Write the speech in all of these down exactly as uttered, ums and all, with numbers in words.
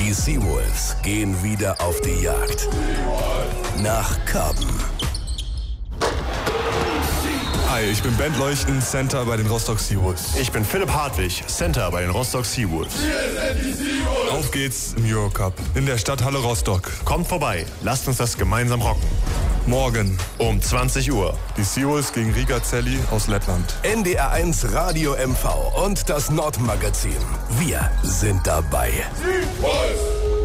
Die Seawolves gehen wieder auf die Jagd. Nach Karben. Hi, ich bin Bent Leuchten, Center bei den Rostock Seawolves. Ich bin Philipp Hartwig, Center bei den Rostock Seawolves. Auf geht's im Eurocup in der Stadthalle Rostock. Kommt vorbei, lasst uns das gemeinsam rocken. Morgen um zwanzig Uhr. Die Seawolves gegen Riga Celli aus Lettland. N D R eins Radio M V und das Nordmagazin. Wir sind dabei. Seawolves!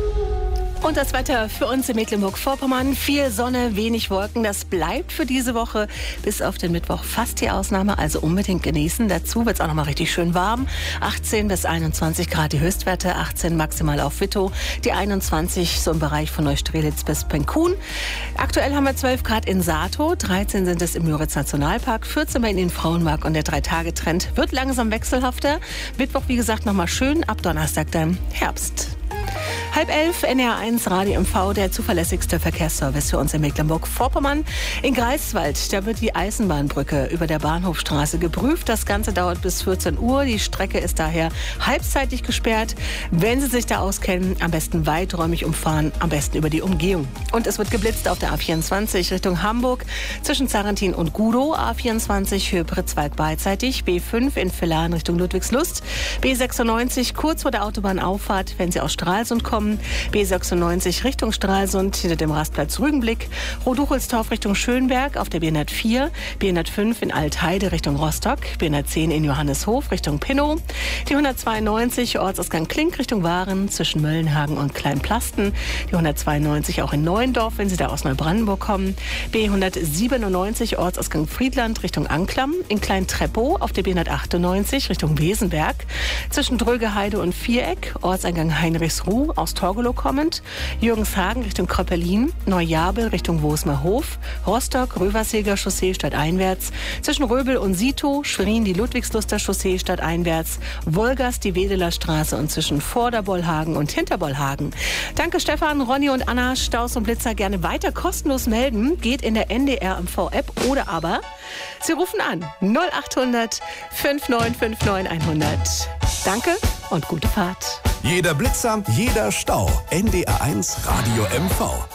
Und das Wetter für uns in Mecklenburg-Vorpommern. Viel Sonne, wenig Wolken. Das bleibt für diese Woche bis auf den Mittwoch fast die Ausnahme. Also unbedingt genießen. Dazu wird es auch noch mal richtig schön warm. achtzehn bis einundzwanzig Grad die Höchstwerte. achtzehn maximal auf Wittow. Die einundzwanzig so im Bereich von Neustrelitz bis Penkun. Aktuell haben wir zwölf Grad in Sato. dreizehn sind es im Müritz Nationalpark. vierzehn bei Ihnen in Frauenmark. Und der Drei-Tage-Trend wird langsam wechselhafter. Mittwoch, wie gesagt, noch mal schön. Ab Donnerstag dann Herbst. Halb elf, N D R eins Radio M V, der zuverlässigste Verkehrsservice für uns in Mecklenburg-Vorpommern. In Greifswald, da wird die Eisenbahnbrücke über der Bahnhofstraße geprüft. Das Ganze dauert bis vierzehn Uhr. Die Strecke ist daher halbzeitig gesperrt. Wenn Sie sich da auskennen, am besten weiträumig umfahren, am besten über die Umgehung. Und es wird geblitzt auf der A vierundzwanzig Richtung Hamburg zwischen Zarrentin und Gudow. A vierundzwanzig Höhe Pritzwalk beidseitig. B fünf in Villaren Richtung Ludwigslust. B sechsundneunzig kurz vor der Autobahnauffahrt, wenn Sie aus Stralsund kommen. B sechsundneunzig Richtung Stralsund hinter dem Rastplatz Rügenblick. Roduchelstorf Richtung Schönberg auf der B hundertvier. B hundertfünf in Altheide Richtung Rostock. B hundertzehn in Johanneshof Richtung Pinnow. Die hundertzweiundneunzig Ortsausgang Klink Richtung Waren zwischen Möllenhagen und Kleinplasten. Die hundertzweiundneunzig auch in Neuendorf, wenn Sie da aus Neubrandenburg kommen. B hundertsiebenundneunzig Ortsausgang Friedland Richtung Anklam. In Klein-Treppow auf der B hundertachtundneunzig Richtung Wesenberg. Zwischen Drögeheide und Viereck. Ortseingang Heinrichsruh aus Torgelow kommend, Jürgenshagen Richtung Kröppelin, Neujabel Richtung Wosmerhof, Rostock, Röverseger Chaussee stadteinwärts, zwischen Röbel und Sito, Schwerin die Ludwigsluster Chaussee stadteinwärts, Wolgast die Wedeler Straße und zwischen Vorderbollhagen und Hinterbollhagen. Danke Stefan, Ronny und Anna, Staus und Blitzer gerne weiter kostenlos melden, geht in der N D R M V App oder aber Sie rufen an null achthundert fünf neun fünf neun hundert. Danke und gute Fahrt. Jeder Blitzer, jeder Stau. N D R eins Radio M V.